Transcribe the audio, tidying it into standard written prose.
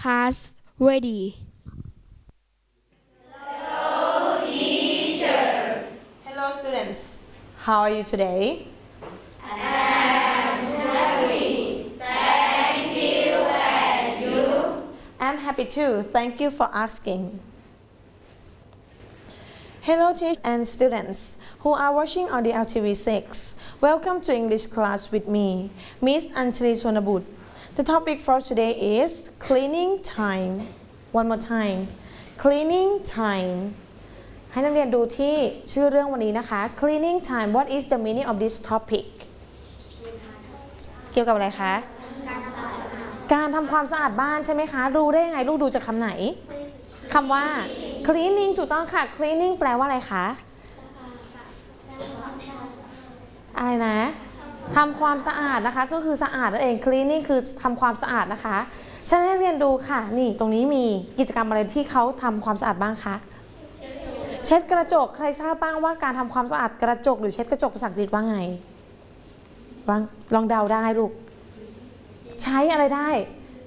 class ready. Hello students, how are you today? I'm happy too. Thank you for asking. Hello teachers and students who are watching on the LTV6. Welcome to English class with me, Miss Anjali Sonabut. The topic for today is cleaning time. One more time. Cleaning time. ให้นักเรียนดูที่ชื่อเรื่องวันนี้นะคะ Cleaning time. What is the meaning of this topic? เกี่ยวกับอะไรคะ การทำความสะอาดบ้านใช่ไหมคะรู้ได้ยังไงลูกดูจากคำไหนคำว่า cleaning ถูกต้องค่ะ cleaning แปลว่าอะไรคะอะไรนะทำความสะอาดนะคะก็คือสะอาดนั่นเอง cleaning คือทำความสะอาดนะคะฉะนั้นให้เรียนดูค่ะนี่ตรงนี้มีกิจกรรมอะไรที่เขาทำความสะอาดบ้างคะเช็ดกระจกใครทราบบ้างว่าการทำความสะอาดกระจกหรือเช็ดกระจกภาษาอังกฤษว่าไงบ้างลองเดาได้ลูกใช้อะไรได้